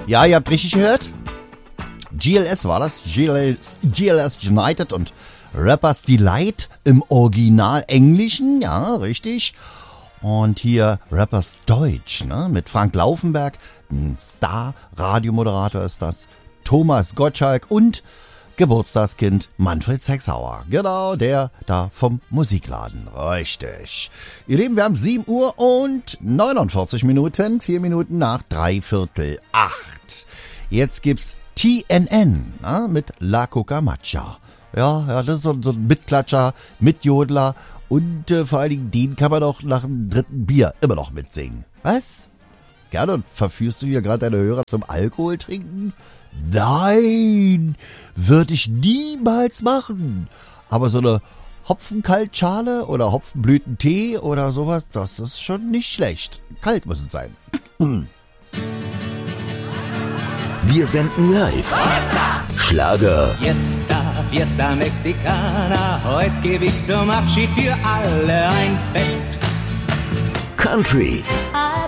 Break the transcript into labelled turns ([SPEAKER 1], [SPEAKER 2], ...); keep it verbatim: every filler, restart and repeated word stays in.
[SPEAKER 1] Ja, ihr habt richtig gehört. G L S war das. G L S, G L S United und Rappers Delight im Original Englischen. Ja, richtig. Und hier Rappers Deutsch, ne? Mit Frank Laufenberg, ein Star-Radiomoderator ist das. Thomas Gottschalk und Geburtstagskind Manfred Sechsauer. Genau, der da vom Musikladen. Richtig. Ihr Lieben, wir haben sieben Uhr und neunundvierzig Minuten. Vier Minuten nach dreiviertel acht. Jetzt gibt's T N N, na, mit La Cucamacha. Ja, ja, das ist so, so ein Mitklatscher, Mitjodler. Und äh, vor allen Dingen, den kann man doch nach dem dritten Bier immer noch mitsingen. Was? Gerne, und verführst du hier gerade deine Hörer zum Alkohol trinken? Nein, würde ich niemals machen. Aber so eine Hopfenkaltschale oder Hopfenblütentee oder sowas, das ist schon nicht schlecht. Kalt muss es sein.
[SPEAKER 2] Wir senden live. Schlager.
[SPEAKER 3] Fiesta, Fiesta Mexicana. Heute gebe ich zum Abschied für alle ein Fest.
[SPEAKER 2] Country.
[SPEAKER 4] I